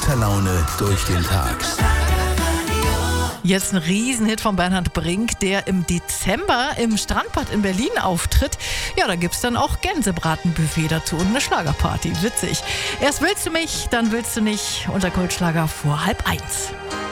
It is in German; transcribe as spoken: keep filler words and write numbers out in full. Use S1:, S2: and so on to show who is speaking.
S1: guter Laune durch den Tag.
S2: Jetzt ein Riesenhit von Bernhard Brink, der im Dezember im Strandbad in Berlin auftritt. Ja, da gibt's dann auch Gänsebratenbuffet dazu und eine Schlagerparty. Witzig. Erst willst du mich, dann willst du nicht. Unser Kultschlager vor halb eins.